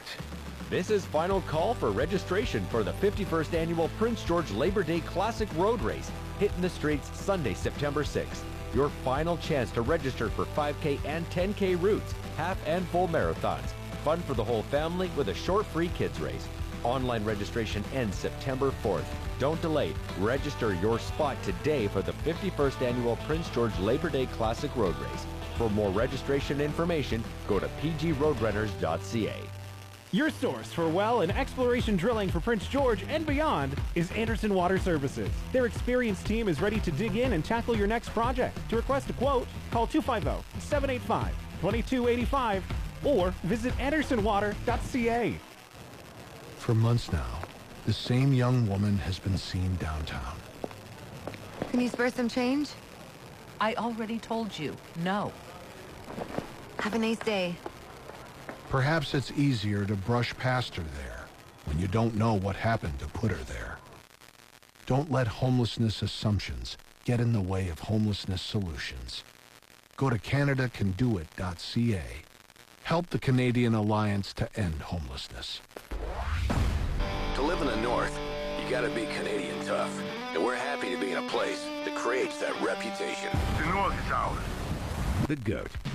This is final call for registration for the 51st Annual Prince George Labor Day Classic Road Race, hitting the streets Sunday, September 6th. Your final chance to register for 5K and 10K routes, half and full marathons. Fun for the whole family with a short free kids race. Online registration ends September 4th. Don't delay. Register your spot today for the 51st Annual Prince George Labor Day Classic Road Race. For more registration information, go to pgroadrunners.ca. Your source for well and exploration drilling for Prince George and beyond is Anderson Water Services. Their experienced team is ready to dig in and tackle your next project. To request a quote, call 250-785-2285 or visit andersonwater.ca. For months now, the same young woman has been seen downtown. Can you spare some change? I already told you, no. Have a nice day. Perhaps it's easier to brush past her there when you don't know what happened to put her there. Don't let homelessness assumptions get in the way of homelessness solutions. Go to CanadaCanDoIt.ca. Help the Canadian Alliance to End Homelessness. To live in the North, you gotta be Canadian tough. And we're happy to be in a place that creates that reputation. The North is ours. The GOAT.